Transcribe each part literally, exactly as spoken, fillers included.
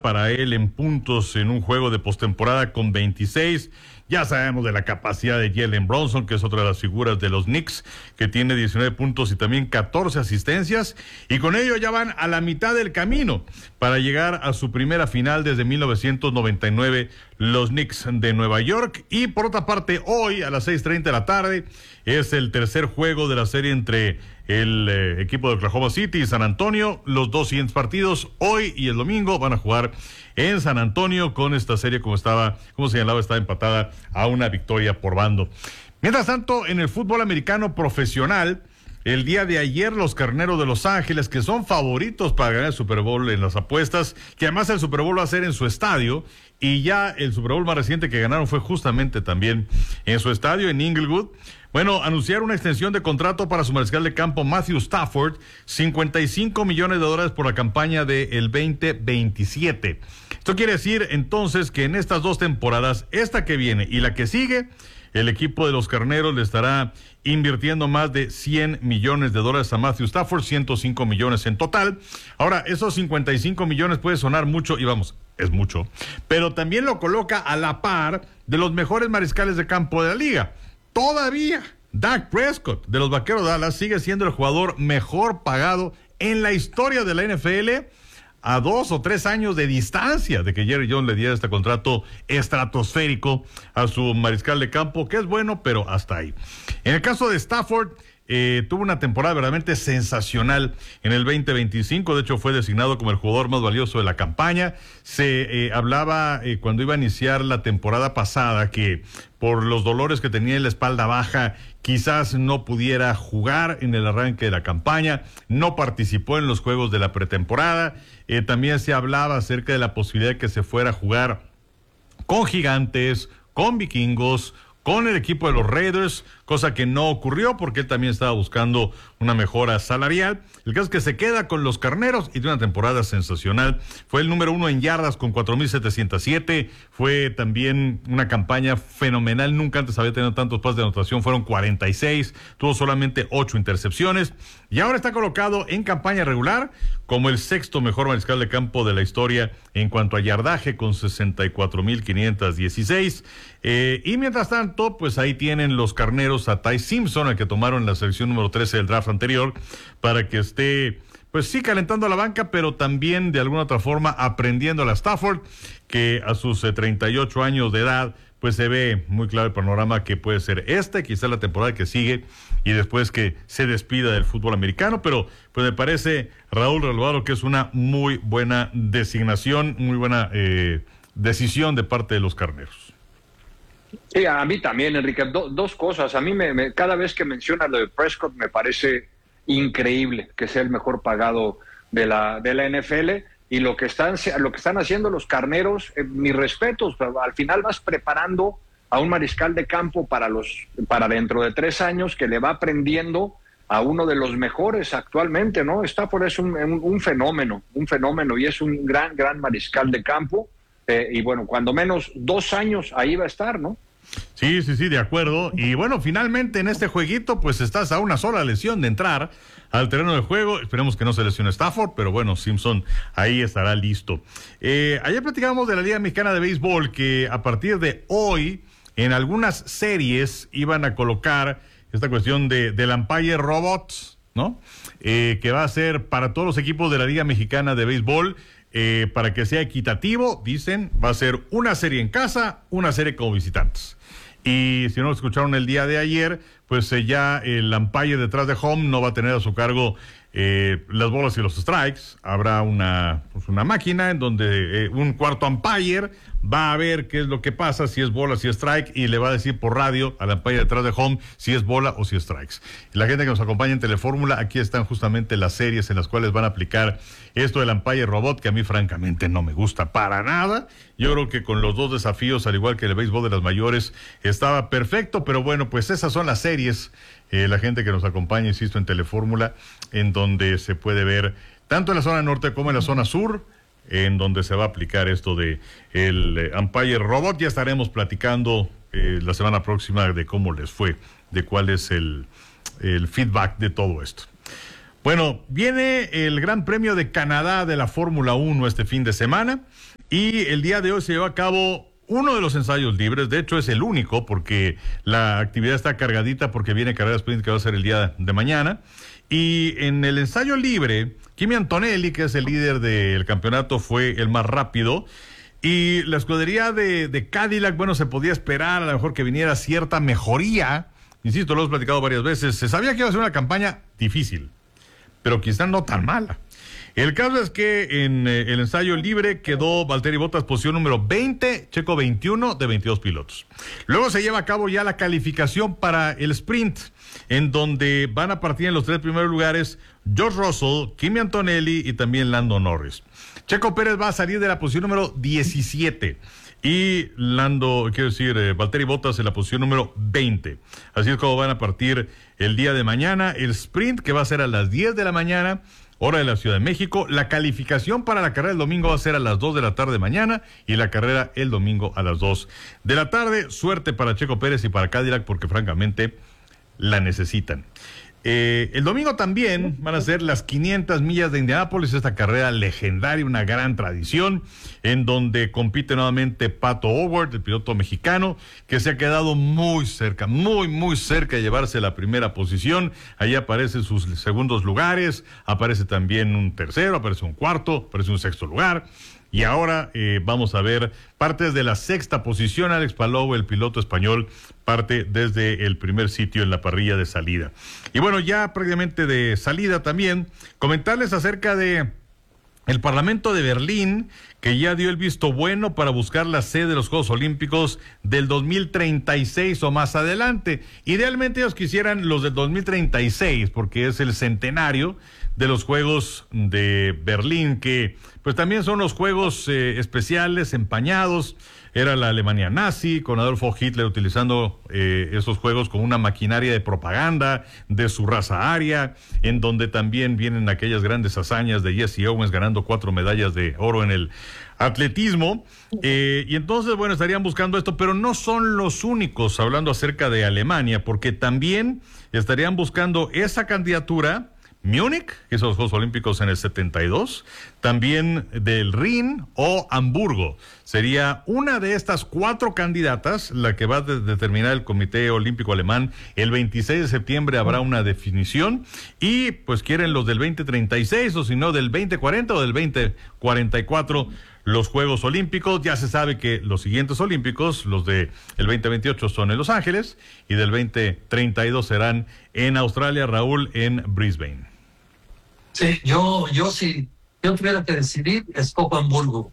para él en puntos en un juego de postemporada con veintiséis. Ya sabemos de la capacidad de Jalen Brunson, que es otra de las figuras de los Knicks, que tiene diecinueve puntos y también catorce asistencias. Y con ello ya van a la mitad del camino para llegar a su primera final desde mil novecientos noventa y nueve, los Knicks de Nueva York. Y por otra parte, hoy a las seis treinta de la tarde es el tercer juego de la serie entre el eh, equipo de Oklahoma City y San Antonio. Los dos siguientes partidos, hoy y el domingo, van a jugar en San Antonio con esta serie, como estaba, como señalaba, estaba empatada a una victoria por bando. Mientras tanto, en el fútbol americano profesional, el día de ayer los Carneros de Los Ángeles, que son favoritos para ganar el Super Bowl en las apuestas, que además el Super Bowl va a ser en su estadio, y ya el Super Bowl más reciente que ganaron fue justamente también en su estadio, en Inglewood. Bueno, anunciaron una extensión de contrato para su mariscal de campo Matthew Stafford, cincuenta y cinco millones de dólares por la campaña del veinte veintisiete. Esto quiere decir entonces que en estas dos temporadas, esta que viene y la que sigue, el equipo de los Carneros le estará invirtiendo más de cien millones de dólares a Matthew Stafford, ciento cinco millones en total. Ahora, esos cincuenta y cinco millones puede sonar mucho, y vamos, es mucho, pero también lo coloca a la par de los mejores mariscales de campo de la liga. Todavía, Dak Prescott de los Vaqueros de Dallas sigue siendo el jugador mejor pagado en la historia de la N F L, a dos o tres años de distancia de que Jerry Jones le diera este contrato estratosférico a su mariscal de campo, que es bueno, pero hasta ahí. En el caso de Stafford, eh, tuvo una temporada verdaderamente sensacional en el veinte veinticinco. De hecho, fue designado como el jugador más valioso de la campaña. Se eh, hablaba eh, cuando iba a iniciar la temporada pasada que por los dolores que tenía en la espalda baja, quizás no pudiera jugar en el arranque de la campaña. No participó en los juegos de la pretemporada. Eh, también se hablaba acerca de la posibilidad de que se fuera a jugar con Gigantes, con Vikingos, con el equipo de los Raiders, cosa que no ocurrió porque él también estaba buscando una mejora salarial. El caso es que se queda con los Carneros y de una temporada sensacional. Fue el número uno en yardas con cuatro mil setecientos siete. Fue también una campaña fenomenal. Nunca antes había tenido tantos pases de anotación. Fueron cuarenta y seis. Tuvo solamente ocho intercepciones. Y ahora está colocado en campaña regular como el sexto mejor mariscal de campo de la historia en cuanto a yardaje, con sesenta y cuatro mil quinientos dieciséis. Eh, y mientras tanto, pues ahí tienen los Carneros a Ty Simpson, al que tomaron en la selección número trece del draft anterior, para que esté, pues sí, calentando la banca, pero también de alguna otra forma aprendiendo a la Stafford, que a sus eh, treinta y ocho años de edad, pues se ve muy claro el panorama que puede ser esta, quizá la temporada que sigue, y después que se despida del fútbol americano. Pero pues me parece, Raúl Alvaro, que es una muy buena designación, muy buena eh, decisión de parte de los Carneros. Sí, a mí también, Enrique. Do, dos cosas. A mí me, me, cada vez que menciona lo de Prescott me parece increíble que sea el mejor pagado de la, de la N F L. Y lo que están, lo que están haciendo los Carneros, eh, mis respetos, pero al final vas preparando a un mariscal de campo para, los, para dentro de tres años que le va aprendiendo a uno de los mejores actualmente, ¿no? Stafford es un, un, un fenómeno, un fenómeno y es un gran, gran mariscal de campo. Eh, y bueno, cuando menos dos años ahí va a estar, ¿no? Sí, sí, sí, de acuerdo. Y bueno, finalmente en este jueguito, pues estás a una sola lesión de entrar al terreno de juego. Esperemos que no se lesione Stafford, pero bueno, Simpson ahí estará listo. Eh, ayer platicábamos de la Liga Mexicana de Béisbol, que a partir de hoy, en algunas series, iban a colocar esta cuestión de, del umpire robot, ¿no? Eh, que va a ser para todos los equipos de la Liga Mexicana de Béisbol. Eh, para que sea equitativo, dicen, va a ser una serie en casa, una serie como visitantes. Y si no lo escucharon el día de ayer, pues eh, ya el umpire detrás de home no va a tener a su cargo eh, las bolas y los strikes. Habrá una, pues una máquina en donde eh, un cuarto umpire va a ver qué es lo que pasa, si es bola, si es strike, y le va a decir por radio al umpire detrás de home si es bola o si es strikes. Y la gente que nos acompaña en Telefórmula, aquí están justamente las series en las cuales van a aplicar esto del umpire robot, que a mí francamente no me gusta para nada. Yo creo que con los dos desafíos, al igual que el béisbol de las mayores, estaba perfecto, pero bueno, pues esas son las series, eh, la gente que nos acompaña, insisto, en Telefórmula, en donde se puede ver tanto en la zona norte como en la zona sur, en donde se va a aplicar esto de el eh, umpire robot. Ya estaremos platicando eh, la semana próxima de cómo les fue, de cuál es el, el feedback de todo esto. Bueno, viene el Gran Premio de Canadá de la Fórmula uno este fin de semana. Y el día de hoy se llevó a cabo uno de los ensayos libres, de hecho es el único, porque la actividad está cargadita porque viene carrera sprint que va a ser el día de mañana. Y en el ensayo libre, Kimi Antonelli, que es el líder del campeonato, fue el más rápido. Y la escudería de, de Cadillac, bueno, se podía esperar a lo mejor que viniera cierta mejoría. Insisto, lo hemos platicado varias veces. Se sabía que iba a ser una campaña difícil, pero quizás no tan mala. El caso es que en eh, el ensayo libre quedó Valtteri Bottas posición número veinte, Checo veintiuno de veintidós pilotos. Luego se lleva a cabo ya la calificación para el sprint, en donde van a partir en los tres primeros lugares George Russell, Kimi Antonelli y también Lando Norris. Checo Pérez va a salir de la posición número diecisiete y Lando, quiero decir, eh, Valtteri Bottas en la posición número veinte. Así es como van a partir el día de mañana el sprint, que va a ser a las diez de la mañana, hora de la Ciudad de México. La calificación para la carrera del domingo va a ser a las dos de la tarde mañana y la carrera el domingo a las dos de la tarde. Suerte para Checo Pérez y para Cadillac porque francamente la necesitan. Eh, el domingo también van a ser las quinientas millas de Indianápolis, esta carrera legendaria, una gran tradición, en donde compite nuevamente Pato O'Ward, el piloto mexicano, que se ha quedado muy cerca, muy, muy cerca de llevarse la primera posición. Ahí aparecen sus segundos lugares, aparece también un tercero, aparece un cuarto, aparece un sexto lugar. Y ahora eh, vamos a ver partes de la sexta posición. Alex Palou, el piloto español, parte desde el primer sitio en la parrilla de salida. Y bueno, ya prácticamente de salida también, comentarles acerca de el Parlamento de Berlín, que ya dio el visto bueno para buscar la sede de los Juegos Olímpicos del dos mil treinta y seis o más adelante. Idealmente ellos quisieran los del dos mil treinta y seis, porque es el centenario de los Juegos de Berlín, que pues también son los Juegos eh, especiales, empañados. Era la Alemania nazi, con Adolfo Hitler utilizando eh, esos juegos como una maquinaria de propaganda de su raza aria, en donde también vienen aquellas grandes hazañas de Jesse Owens ganando cuatro medallas de oro en el atletismo. Eh, y entonces, bueno, estarían buscando esto, pero no son los únicos hablando acerca de Alemania, porque también estarían buscando esa candidatura. Múnich, que son los Juegos Olímpicos en el setenta y dos, también del Rin o Hamburgo. Sería una de estas cuatro candidatas la que va a de- determinar el Comité Olímpico Alemán. El veintiséis de septiembre habrá una definición y pues quieren los del veinte treinta y seis o si no del veinte cuarenta o del veinte cuarenta y cuatro los Juegos Olímpicos. Ya se sabe que los siguientes Olímpicos, los de el veinte veintiocho son en Los Ángeles y del veinte treinta y dos serán en Australia, Raúl, en Brisbane. Sí, yo, yo si yo tuviera que decidir, escojo Hamburgo.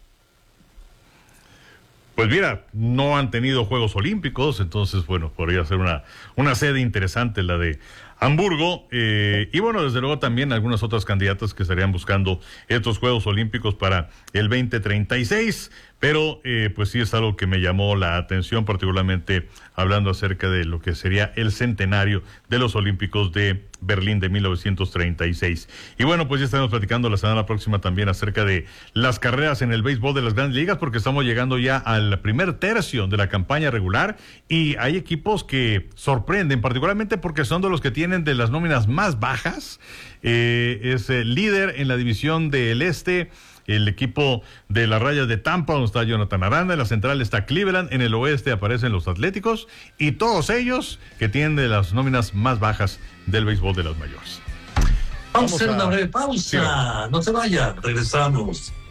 Pues mira, no han tenido Juegos Olímpicos, entonces, bueno, podría ser una, una sede interesante la de Hamburgo. Eh, y bueno, desde luego también algunas otras candidatas que estarían buscando estos Juegos Olímpicos para el veinte treinta y seis. Pero eh, pues sí es algo que me llamó la atención, particularmente hablando acerca de lo que sería el centenario de los Olímpicos de Berlín de mil novecientos treinta y seis. Y bueno, pues ya estaremos platicando la semana próxima también acerca de las carreras en el béisbol de las grandes ligas, porque estamos llegando ya al primer tercio de la campaña regular y hay equipos que sorprenden, particularmente porque son de los que tienen de las nóminas más bajas. Eh, es el líder en la división del Este, el equipo de las Rayas de Tampa, donde está Jonathan Aranda. En la central está Cleveland. En el oeste aparecen los Atléticos. Y todos ellos que tienen de las nóminas más bajas del béisbol de las mayores. Vamos, Vamos a hacer una breve pausa. Sí. No se vayan, regresamos.